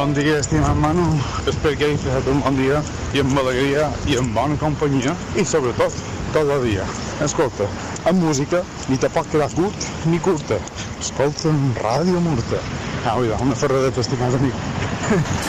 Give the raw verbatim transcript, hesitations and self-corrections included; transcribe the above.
Bon dia, estimat Manu. Espero que hagi passat un bon dia i amb alegria i amb bona companyia i sobretot tot el dia. Escolta, amb música ni te pot quedar curt ni curta. Escolta Ràdio Murta. Ah, oida, una ferradeta, estimat amic.